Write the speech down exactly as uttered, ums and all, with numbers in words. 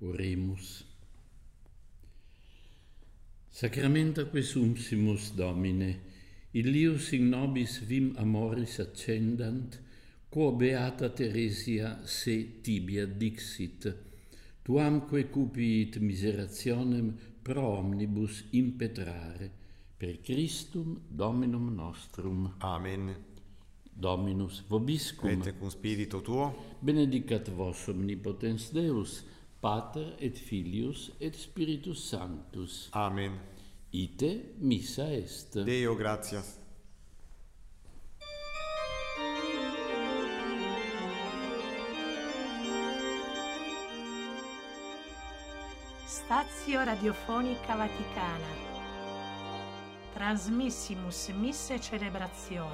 Oremus. Sacramenta quesumpsimus Domine, illius in nobis vim amoris accendant, quo beata Theresia se tibia dixit, tuamque cupiit miserationem pro omnibus impetrare, per Christum Dominum nostrum. Amen. Dominus vobiscum. Et cum spiritu tuo. Benedicat vos omnipotens Deus, Pater et Filius et Spiritus Sanctus. Amen. Ite missa est. Deo gratias. Stazio Radiofonica Vaticana. Transmissimus Misse Celebrazione